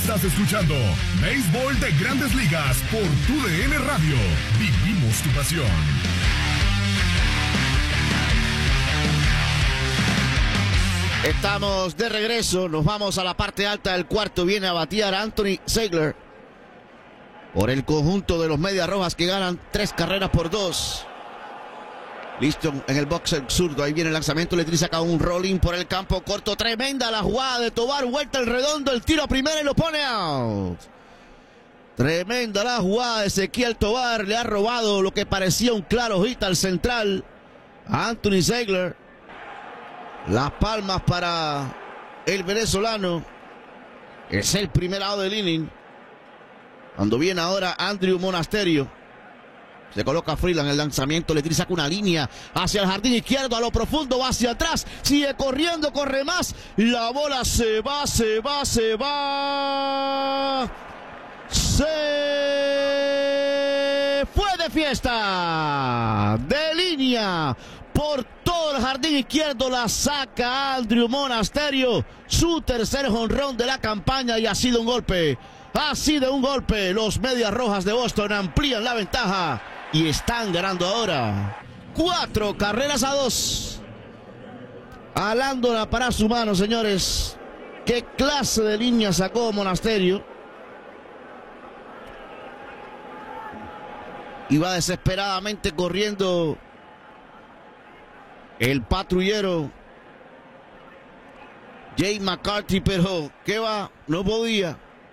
Estás escuchando Béisbol de Grandes Ligas por TUDN Radio. Vivimos tu pasión. Estamos de regreso, nos vamos a la parte alta del cuarto. Viene a batear Anthony Ziegler por el conjunto de los Medias Rojas, que ganan 3-2. Listo en el box el zurdo, ahí viene el lanzamiento, le saca un rolling por el campo corto. Tremenda la jugada de Tovar, vuelta al redondo, el tiro a primera y lo pone out. Tremenda la jugada de Ezequiel Tovar, le ha robado lo que parecía un claro hit al central a Anthony Ziegler. Las palmas para el venezolano. Es el primer out del inning. Cuando viene ahora Andrew Monasterio. Se coloca Freeland, el lanzamiento, le saca una línea hacia el jardín izquierdo, a lo profundo, va hacia atrás, sigue corriendo, corre más, la bola se va. Se fue de fiesta, de línea, por todo el jardín izquierdo, la saca Andrew Monasterio, su tercer jonrón de la campaña, y ha sido un golpe. Ha sido un golpe. Los Medias Rojas de Boston amplían la ventaja y están ganando ahora 4-2. Alándola para su mano, señores. Qué clase de línea sacó Monasterio. Iba desesperadamente corriendo el patrullero Jay McCarthy, pero ¿qué va? No podía.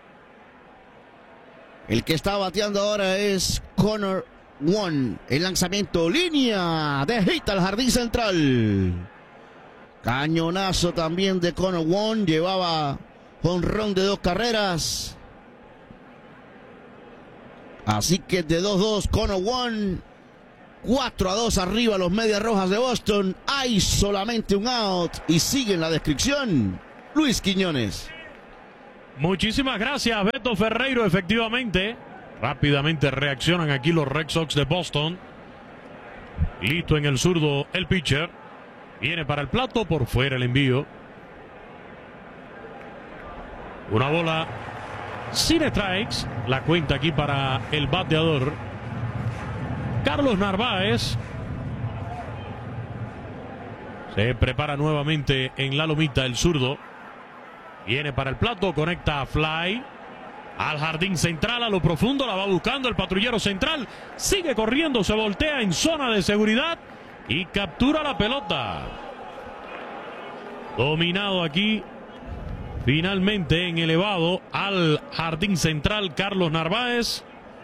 El que está bateando ahora es Connor Wong. El lanzamiento, línea de hit al jardín central. Cañonazo también de Connor Wong. Llevaba jonrón de 2 carreras. Así que de 2-2 Connor Wong. 4-2 arriba los Medias Rojas de Boston. Hay solamente un out y sigue en la descripción Luis Quiñones. Muchísimas gracias, Beto Ferreiro. Efectivamente, rápidamente reaccionan aquí los Red Sox de Boston. Listo en el zurdo el pitcher. Viene para el plato, por fuera el envío. Una bola sin strikes. La cuenta aquí para el bateador Carlos Narváez. Se prepara nuevamente en la lomita el zurdo. Viene para el plato, conecta a fly al jardín central, a lo profundo, la va buscando el patrullero central, sigue corriendo, se voltea en zona de seguridad y captura la pelota. Dominado aquí, finalmente en elevado al jardín central Carlos Narváez.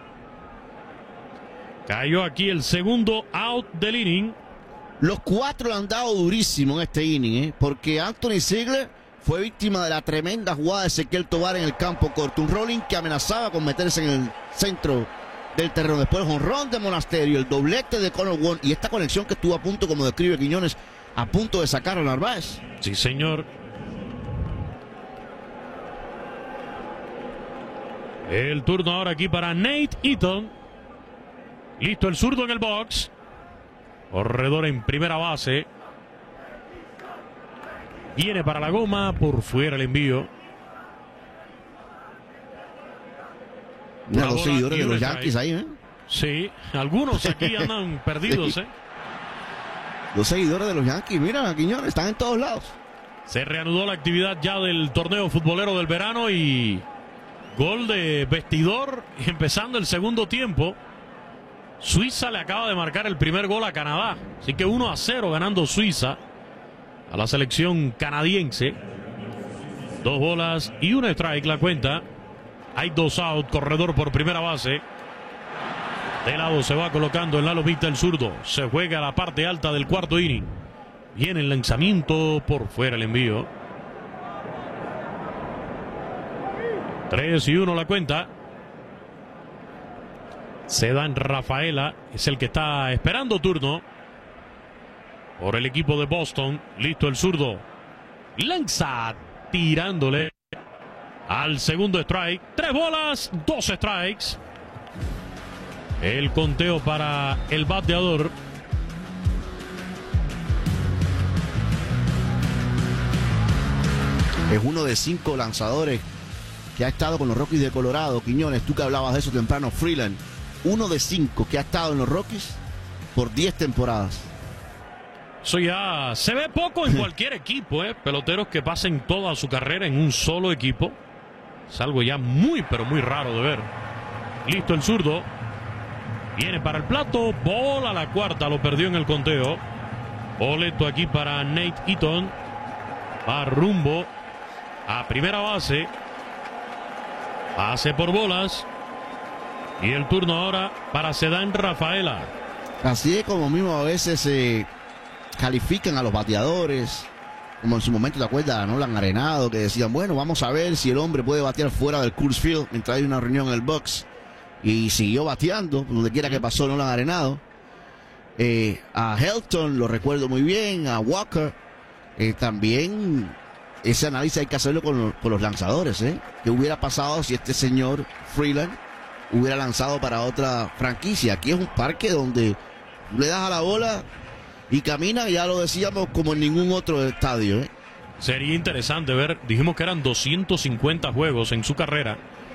Cayó aquí el segundo out del inning. Los 4 le han dado durísimo en este inning, porque Anthony Ziegler fue víctima de la tremenda jugada de Ezequiel Tovar en el campo corto. Un rolling que amenazaba con meterse en el centro del terreno. Después el jonrón de Monasterio, el doblete de Connor Wong y esta conexión que estuvo a punto, como describe Quiñones, a punto de sacar a Narváez. Sí, señor. El turno ahora aquí para Nate Eaton. Listo el zurdo en el box. Corredor en primera base. Viene para la goma, por fuera el envío. Los seguidores de los Yankees ahí, ¿eh? Sí, algunos aquí andan perdidos, ¿eh? Los seguidores de los Yankees, mira, Quiñones, están en todos lados. Se reanudó la actividad ya del torneo futbolero del verano y gol de vestidor empezando el segundo tiempo. Suiza le acaba de marcar el primer gol a Canadá, así que 1-0 ganando Suiza a la selección canadiense. 2 bolas y un strike la cuenta. Hay 2 out, corredor por primera base. De lado se va colocando en la lomita el zurdo. Se juega a la parte alta del cuarto inning. Viene el lanzamiento, por fuera el envío. 3-1 la cuenta. Se da en Rafaela, es el que está esperando turno por el equipo de Boston. Listo el zurdo. Lanza tirándole al segundo strike. 3 bolas, 2 strikes. El conteo para el bateador. Es uno de 5 lanzadores que ha estado con los Rockies de Colorado, Quiñones, tú que hablabas de eso temprano, Freeland, 1 de 5 que ha estado en los Rockies por 10 temporadas. Eso ya se ve poco en cualquier equipo, peloteros que pasen toda su carrera en un solo equipo. Es algo ya muy, pero muy raro de ver. Listo el zurdo. Viene para el plato. Bola a la cuarta. Lo perdió en el conteo. Boleto aquí para Nate Eaton. Va rumbo a primera base. Pase por bolas. Y el turno ahora para Cedán Rafaela. Así es como mismo a veces califican a los bateadores. Como en su momento, ¿te acuerdas? A Nolan Arenado, que decían, bueno, vamos a ver si el hombre puede batear fuera del Coors Field mientras hay una reunión en el box. Y siguió bateando, donde quiera que pasó Nolan Arenado. A Helton lo recuerdo muy bien, a Walker. También ese análisis hay que hacerlo con los lanzadores. ¿Qué hubiera pasado si este señor Freeland hubiera lanzado para otra franquicia? Aquí es un parque donde le das a la bola y camina, ya lo decíamos, como en ningún otro estadio. Sería interesante ver, dijimos que eran 250 juegos en su carrera,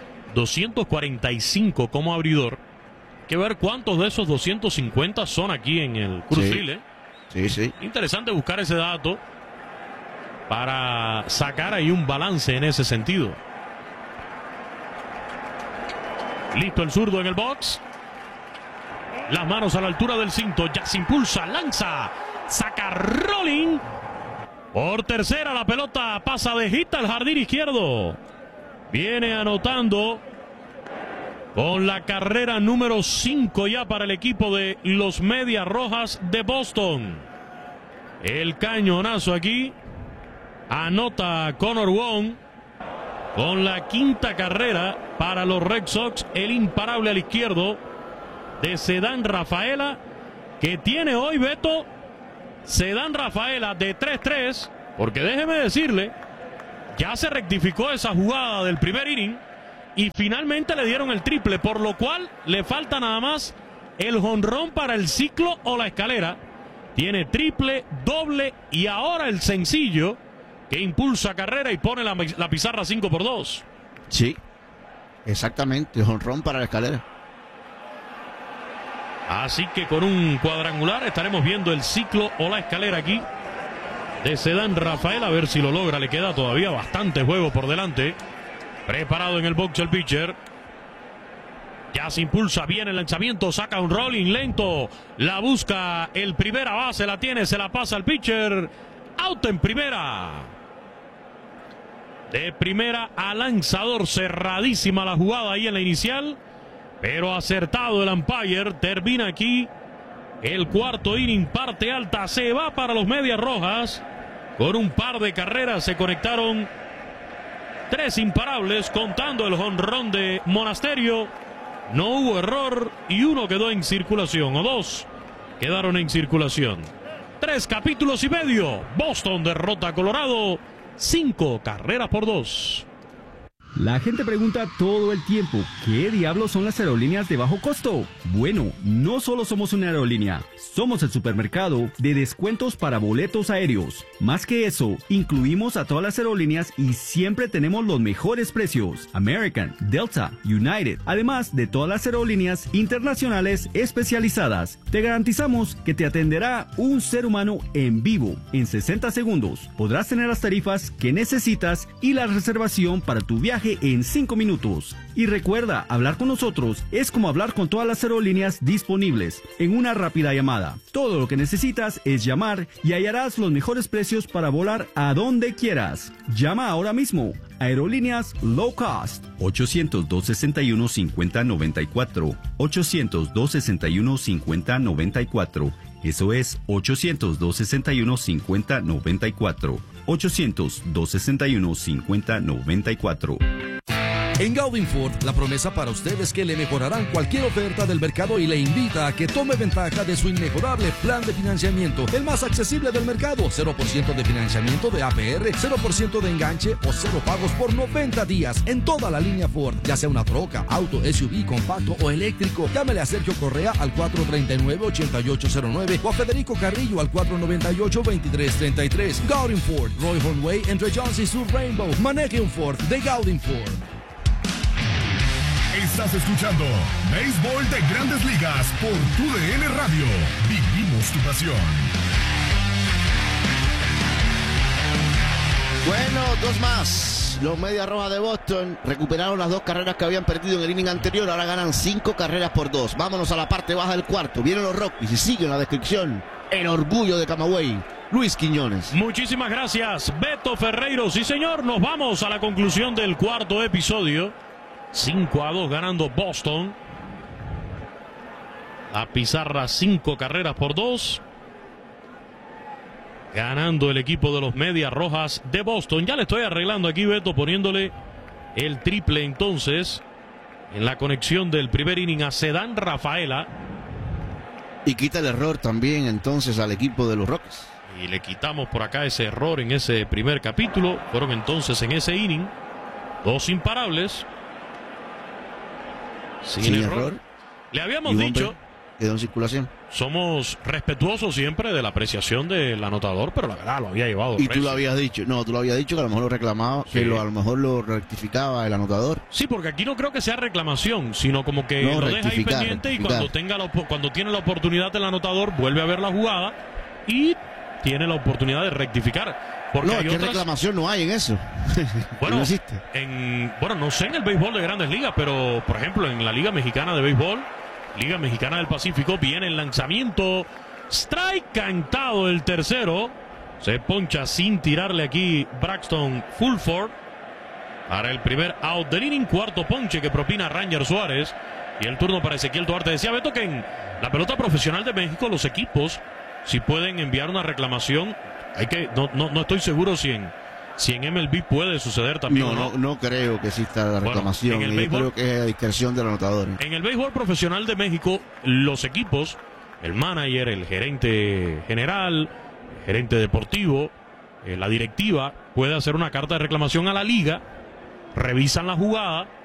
245 como abridor. Que ver cuántos de esos 250 son aquí en el Coors Field. Sí. Interesante buscar ese dato para sacar ahí un balance en ese sentido. Listo el zurdo en el box. Las manos a la altura del cinto. Ya se impulsa, lanza, saca rolling. Por tercera la pelota pasa de hit al jardín izquierdo. Viene anotando con la carrera número 5 ya para el equipo de los Medias Rojas de Boston. El cañonazo aquí. Anota Connor Wong con la 5ª carrera para los Red Sox. El imparable al izquierdo de Cedán Rafaela, que tiene hoy, Beto, Cedán Rafaela de 3-3, porque déjeme decirle, ya se rectificó esa jugada del primer inning y finalmente le dieron el triple, por lo cual le falta nada más el jonrón para el ciclo o la escalera. Tiene triple, doble y ahora el sencillo que impulsa carrera y pone la pizarra 5-2. Sí, exactamente, jonrón para la escalera. Así que con un cuadrangular estaremos viendo el ciclo o la escalera aquí de Cedán Rafael, a ver si lo logra. Le queda todavía bastante juego por delante. Preparado en el box el pitcher. Ya se impulsa bien el lanzamiento, saca un rolling lento, la busca el primera base, la tiene, se la pasa al pitcher. Out en primera. De primera a lanzador, cerradísima la jugada ahí en la inicial, pero acertado el umpire. Termina aquí el cuarto inning, parte alta, se va para los Medias Rojas. Con un par de carreras se conectaron 3 imparables, contando el jonrón de Monasterio. No hubo error y 1 quedó en circulación, o 2 quedaron en circulación. 3 capítulos y medio. Boston derrota a Colorado 5-2. La gente pregunta todo el tiempo, ¿qué diablos son las aerolíneas de bajo costo? Bueno, no solo somos una aerolínea, somos el supermercado de descuentos para boletos aéreos. Más que eso, incluimos a todas las aerolíneas y siempre tenemos los mejores precios. American, Delta, United, además de todas las aerolíneas internacionales especializadas. Te garantizamos que te atenderá un ser humano en vivo en 60 segundos. Podrás tener las tarifas que necesitas y la reservación para tu viaje en 5 minutos. Y recuerda, hablar con nosotros es como hablar con todas las aerolíneas disponibles en una rápida llamada. Todo lo que necesitas es llamar y hallarás los mejores precios para volar a donde quieras. Llama ahora mismo. Aerolíneas Low Cost. 800-261-5094. 800-261-5094. Eso es 800-261-5094. 800-261-5094. En Gaudin Ford, la promesa para usted es que le mejorarán cualquier oferta del mercado y le invita a que tome ventaja de su inmejorable plan de financiamiento, el más accesible del mercado. 0% de financiamiento de APR, 0% de enganche o 0 pagos por 90 días en toda la línea Ford, ya sea una troca, auto, SUV, compacto o eléctrico. Llámele a Sergio Correa al 439-8809 o a Federico Carrillo al 498-2333. Gaudin Ford, Roy Hornway entre Jones y Sur Rainbow. Maneje un Ford de Gaudin Ford. Estás escuchando Béisbol de Grandes Ligas por TUDN Radio. Vivimos tu pasión. Bueno, dos más. Los Medias Rojas de Boston recuperaron las 2 carreras que habían perdido en el inning anterior. Ahora ganan 5 carreras por 2. Vámonos a la parte baja del cuarto. Vienen los Rockies y siguen la descripción. El orgullo de Camagüey, Luis Quiñones. Muchísimas gracias, Beto Ferreiro. Sí, señor, nos vamos a la conclusión del cuarto episodio. 5-2 ganando Boston. La pizarra 5 carreras por 2. Ganando el equipo de los Medias Rojas de Boston. Ya le estoy arreglando aquí, Beto, poniéndole el triple entonces en la conexión del primer inning a Cedán Rafaela. Y quita el error también entonces al equipo de los Rockies. Y le quitamos por acá ese error en ese primer capítulo. Fueron entonces en ese inning 2 imparables. Sin error. Le habíamos dicho, quedó en circulación. Somos respetuosos siempre de la apreciación del anotador, pero la verdad lo había llevado. Y tú lo habías dicho. No, tú lo habías dicho que a lo mejor lo reclamaba, sí, que a lo mejor lo rectificaba el anotador. Sí, porque aquí no creo que sea reclamación, sino como que no, lo deja ahí pendiente y cuando tiene la oportunidad el anotador vuelve a ver la jugada y tiene la oportunidad de rectificar. Porque no, ¿qué reclamación no hay en eso? Bueno, no existe. No sé en el béisbol de Grandes Ligas, pero por ejemplo en la Liga Mexicana de Béisbol, Liga Mexicana del Pacífico, viene el lanzamiento. Strike cantado el tercero. Se poncha sin tirarle aquí Braxton Fulford para el primer out del inning. Cuarto ponche que propina Ranger Suárez. Y el turno para Ezequiel Duarte. Decía Beto que en la pelota profesional de México los equipos si pueden enviar una reclamación. No estoy seguro si en MLB puede suceder también. No creo que exista la reclamación. Bueno, yo creo que es a discreción del anotador. En el béisbol profesional de México, los equipos, el manager, el gerente general, el gerente deportivo, la directiva, puede hacer una carta de reclamación a la liga, revisan la jugada